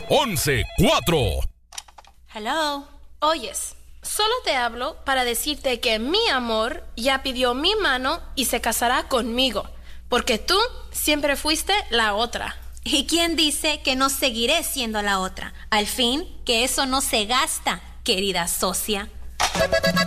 11-4. Hello. Oyes, solo te hablo para decirte que mi amor ya pidió mi mano y se casará conmigo, porque tú siempre fuiste la otra. ¿Y quién dice que no seguiré siendo la otra? Al fin, que eso no se gasta, querida socia.